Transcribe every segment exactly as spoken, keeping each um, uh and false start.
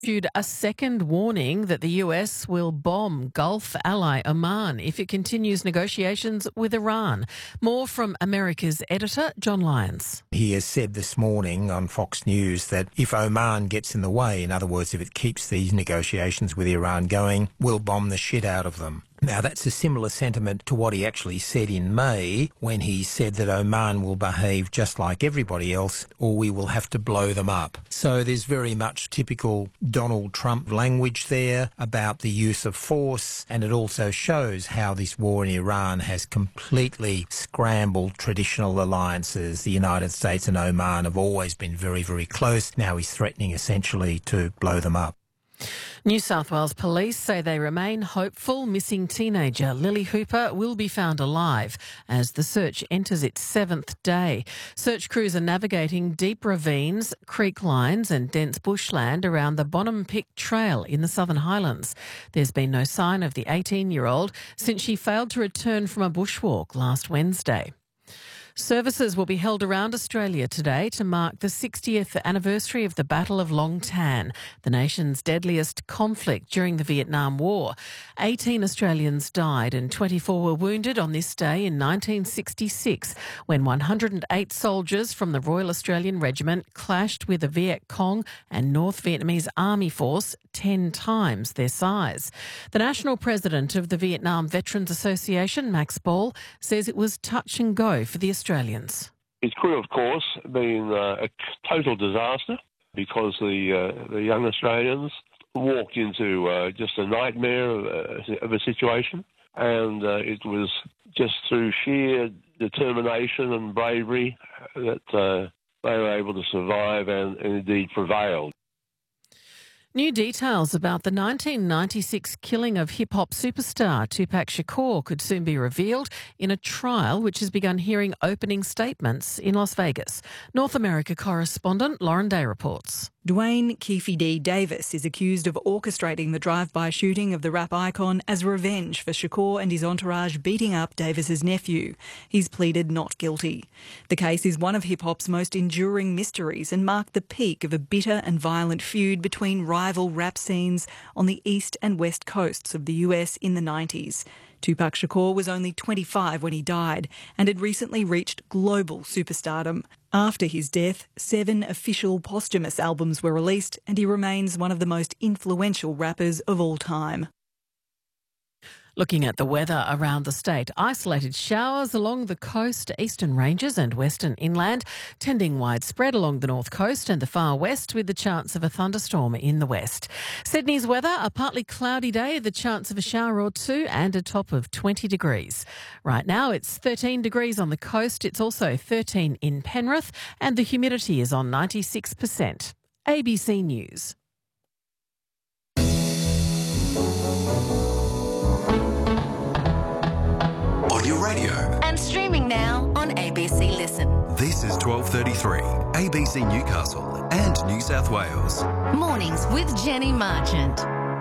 issued a second warning that the U S will bomb Gulf ally Oman if it continues negotiations with Iran. More from America's editor, John Lyons. He has said this morning on Fox News that if Oman gets in the way, in other words, if it keeps these negotiations with Iran going, we'll bomb the shit out of them. Now, that's a similar sentiment to what he actually said in May when he said that Oman will behave just like everybody else or we will have to blow them up. So there's very much typical Donald Trump language there about the use of force, and it also shows how this war in Iran has completely scrambled traditional alliances. The United States and Oman have always been very, very close. Now he's threatening essentially to blow them up. New South Wales police say they remain hopeful missing teenager Lily Hooper will be found alive as the search enters its seventh day. Search crews are navigating deep ravines, creek lines and dense bushland around the Bonham-Pick Trail in the Southern Highlands. There's been no sign of the eighteen-year-old since she failed to return from a bushwalk last Wednesday. Services will be held around Australia today to mark the sixtieth anniversary of the Battle of Long Tan, the nation's deadliest conflict during the Vietnam War. eighteen Australians died and twenty-four were wounded on this day in nineteen sixty-six when one hundred eight soldiers from the Royal Australian Regiment clashed with a Viet Cong and North Vietnamese Army force ten times their size. The national president of the Vietnam Veterans Association, Max Ball, says it was touch and go for the Australians. It could, of course, been uh, a total disaster because the uh, the young Australians walked into uh, just a nightmare of a, of a situation, and uh, it was just through sheer determination and bravery that uh, they were able to survive and, and indeed prevailed. New details about the nineteen ninety-six killing of hip-hop superstar Tupac Shakur could soon be revealed in a trial which has begun hearing opening statements in Las Vegas. North America correspondent Lauren Day reports. Dwayne Keefe D. Davis is accused of orchestrating the drive-by shooting of the rap icon as revenge for Shakur and his entourage beating up Davis's nephew. He's pleaded not guilty. The case is one of hip-hop's most enduring mysteries and marked the peak of a bitter and violent feud between rival rap scenes on the east and west coasts of the U S in the nineties. Tupac Shakur was only twenty-five when he died and had recently reached global superstardom. After his death, seven official posthumous albums were released and he remains one of the most influential rappers of all time. Looking at the weather around the state, isolated showers along the coast, eastern ranges and western inland, tending widespread along the north coast and the far west with the chance of a thunderstorm in the west. Sydney's weather, a partly cloudy day, the chance of a shower or two and a top of twenty degrees. Right now it's thirteen degrees on the coast, it's also thirteen in Penrith and the humidity is on ninety-six percent. A B C News. On your radio. And streaming now on A B C Listen. This is twelve thirty-three, A B C Newcastle and New South Wales. Mornings with Jenny Marchant.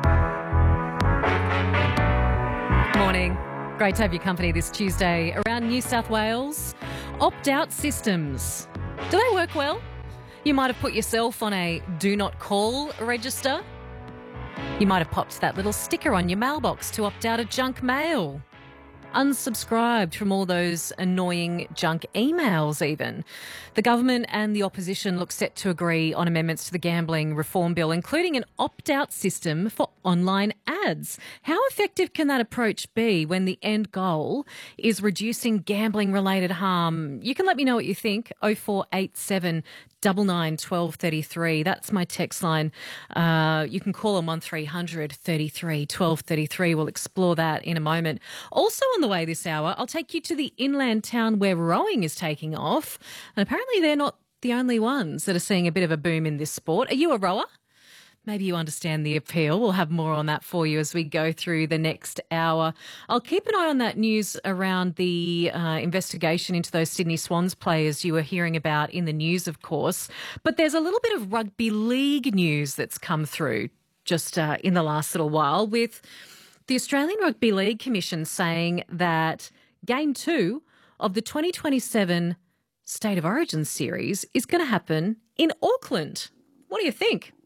Morning. Great to have your company this Tuesday. Around New South Wales, opt-out systems. Do they work well? You might have put yourself on a do not call register. You might have popped that little sticker on your mailbox to opt out of junk mail. Unsubscribed from all those annoying junk emails even. The government and the opposition look set to agree on amendments to the gambling reform bill, including an opt-out system for online ads. How effective can that approach be when the end goal is reducing gambling-related harm? You can let me know what you think. oh four eight seven Double nine twelve thirty three. That's my text line. Uh, you can call on one three hundred thirty-three twelve thirty-three. We'll explore that in a moment. Also on the way this hour, I'll take you to the inland town where rowing is taking off, and apparently they're not the only ones that are seeing a bit of a boom in this sport. Are you a rower? Maybe you understand the appeal. We'll have more on that for you as we go through the next hour. I'll keep an eye on that news around the uh, investigation into those Sydney Swans players you were hearing about in the news, of course. But there's a little bit of rugby league news that's come through just uh, in the last little while, with the Australian Rugby League Commission saying that Game two of the twenty twenty-seven State of Origin series is going to happen in Auckland. What do you think?